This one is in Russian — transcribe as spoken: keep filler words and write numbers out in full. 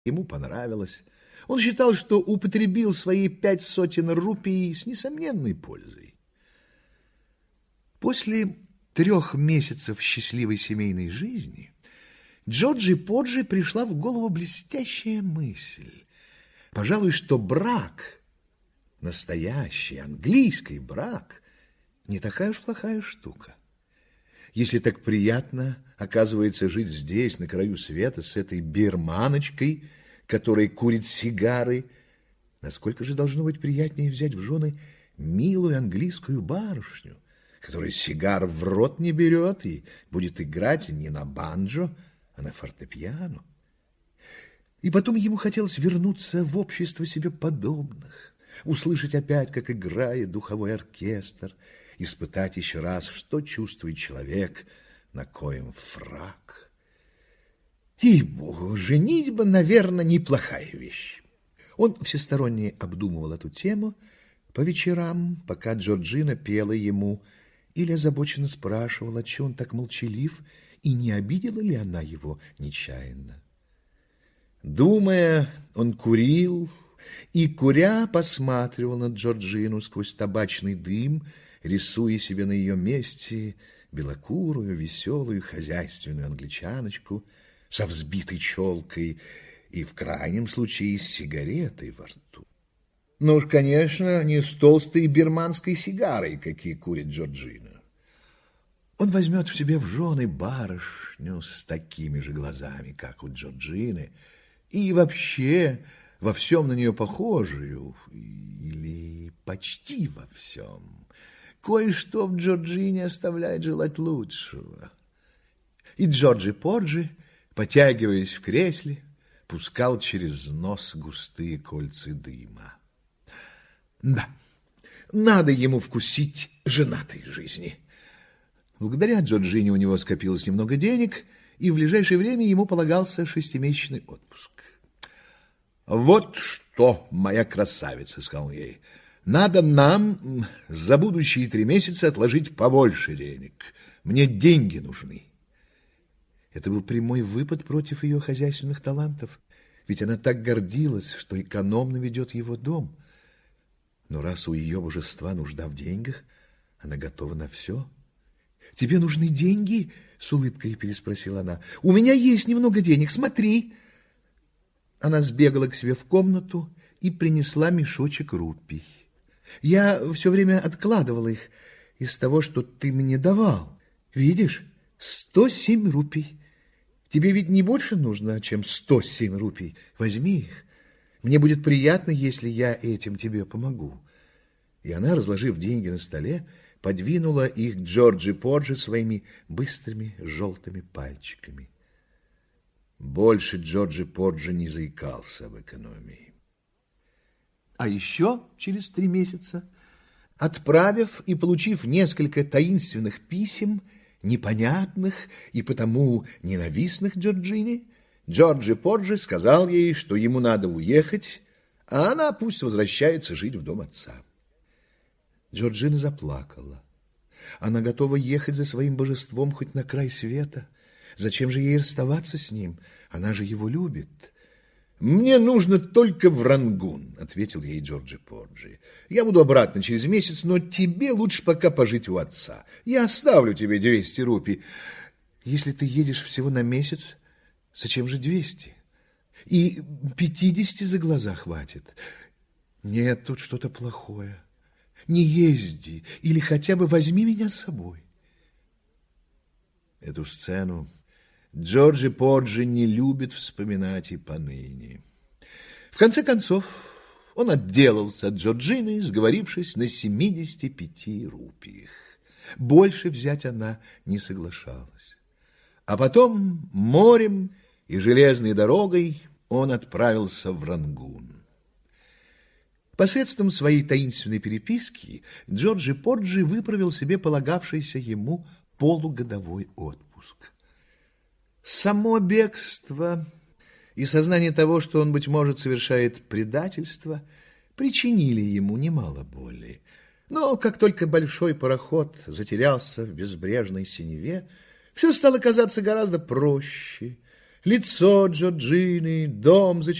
Ему понравилось. Он считал, что употребил свои пять сотен рупий с несомненной пользой. После трех месяцев счастливой семейной жизни Джорджи Поджи пришла в голову блестящая мысль. Пожалуй, что брак, настоящий английский брак, не такая уж плохая штука. Если так приятно, оказывается, жить здесь, на краю света, с этой бирманочкой, которая курит сигары, насколько же должно быть приятнее взять в жены милую английскую барышню, которая сигар в рот не берет и будет играть не на банджо, а на фортепиано. И потом ему хотелось вернуться в общество себе подобных, услышать опять, как играет духовой оркестр, испытать еще раз, что чувствует человек, на коем фрак. И-богу, женитьба, наверное, неплохая вещь. Он всесторонне обдумывал эту тему по вечерам, пока Джорджина пела ему, или озабоченно спрашивала, отчего он так молчалив, и не обидела ли она его нечаянно. Думая, он курил, и, куря, посматривал на Джорджину сквозь табачный дым, рисуя себе на ее месте белокурую, веселую, хозяйственную англичаночку со взбитой челкой и, в крайнем случае, с сигаретой во рту. Ну уж, конечно, не с толстой бирманской сигарой, какие курит Джорджина. Он возьмет в себе в жены барышню с такими же глазами, как у Джорджины, и вообще во всем на нее похожую, или почти во всем. Кое-что в Джорджине оставляет желать лучшего. И Джорджи Поджи, потягиваясь в кресле, пускал через нос густые кольца дыма. Да, надо ему вкусить женатой жизни. Благодаря Джорджине у него скопилось немного денег, и в ближайшее время ему полагался шестимесячный отпуск. «Вот что, моя красавица», — сказал он ей, — «надо нам за будущие три месяца отложить побольше денег. Мне деньги нужны». Это был прямой выпад против ее хозяйственных талантов, ведь она так гордилась, что экономно ведет его дом. Но раз у ее божества нужда в деньгах, она готова на все. «Тебе нужны деньги?» — с улыбкой переспросила она. «У меня есть немного денег, смотри». Она сбегала к себе в комнату и принесла мешочек рупий. «Я все время откладывала их из того, что ты мне давал. Видишь, сто семь рупий. Тебе ведь не больше нужно, чем сто семь рупий. Возьми их. Мне будет приятно, если я этим тебе помогу». И она, разложив деньги на столе, подвинула их к Джорджи Поджи своими быстрыми желтыми пальчиками. Больше Джорджи Поджи не заикался об экономии. А еще через три месяца, отправив и получив несколько таинственных писем, непонятных и потому ненавистных Джорджине, Джорджи Поджи сказал ей, что ему надо уехать, а она пусть возвращается жить в дом отца. Джорджина заплакала. Она готова ехать за своим божеством хоть на край света. Зачем же ей расставаться с ним? Она же его любит. «Мне нужно только в Рангун», — ответил ей Джорджи Поджи. «Я буду обратно через месяц, но тебе лучше пока пожить у отца. Я оставлю тебе двести рупий». «Если ты едешь всего на месяц, зачем же двести? И пятидесяти за глаза хватит. Нет, тут что-то плохое. Не езди, или хотя бы возьми меня с собой». Эту сцену Джорджи Поджи не любит вспоминать и поныне. В конце концов, он отделался от Джорджины, сговорившись на семидесяти пяти рупиях. Больше взять она не соглашалась. А потом морем и железной дорогой он отправился в Рангун. Посредством своей таинственной переписки Джорджи Поджи выправил себе полагавшийся ему полугодовой отпуск. Само бегство и сознание того, что он, быть может, совершает предательство, причинили ему немало боли. Но как только большой пароход затерялся в безбрежной синеве, все стало казаться гораздо проще, Лицо Джорджины, дом, за